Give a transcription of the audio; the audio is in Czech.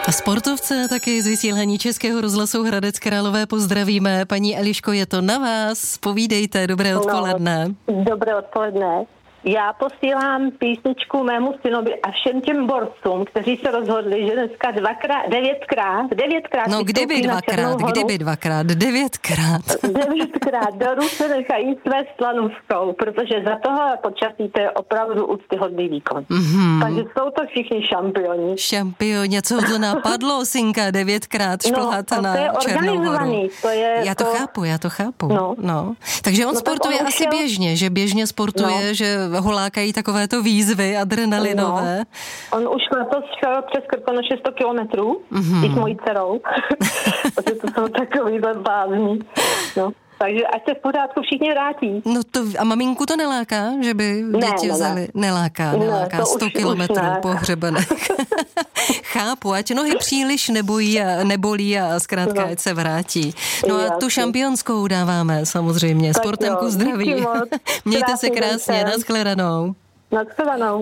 Sportovce taky z vysílání Českého rozhlasu Hradec Králové pozdravíme. Paní Eliško, je to na vás. Povídejte, dobré odpoledne. No, dobré odpoledne. Já posílám písničku mému synovi a všem těm borcům, kteří se rozhodli, že dneska devětkrát no kdyby devětkrát do Ruce nechají své slanovskou, protože za toho počasí to je opravdu úctyhodný výkon. Mm-hmm. Takže jsou to všichni šampioni. Šampioni, co to napadlo, synka, 9krát šplhat na Černou Horu. Já to chápu. No. Takže on sportuje asi běžně, že běžně sportuje, že ho lákají takovéto výzvy adrenalinové. No. On už letos šel přes Krkonoše 100 kilometrů i s mojí dcerou. Protože to jsou takovýhle blázni. No. Takže ať se v pořádku všichni vrátí. No to, a maminku to neláká, že by děti vzali? Neláká. 100 kilometrů po hřebenech. Chápu, ať nohy příliš nebolí a zkrátka ať se vrátí. No a tu šampionskou dáváme samozřejmě. Sportem ku zdraví. Mějte se krásně, nashledanou. Nashledanou.